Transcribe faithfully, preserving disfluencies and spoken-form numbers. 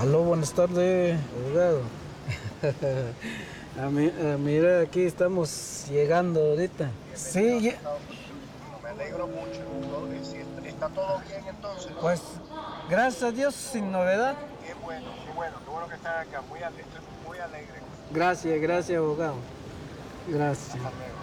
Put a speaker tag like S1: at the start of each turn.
S1: Aló, buenas tardes, abogado. Ah, mi- ah, mira, aquí estamos llegando ahorita. Sí,
S2: Bienvenido a los
S1: ye-
S2: Estados Unidos. Me alegro mucho. Todo- eh, si está, está todo bien entonces.
S1: pues gracias a Dios, sin novedad.
S2: Qué bueno, qué bueno, qué bueno que están acá. Muy ale- estoy muy alegre con eso.
S1: Gracias, gracias, abogado. Gracias.
S2: Hasta luego.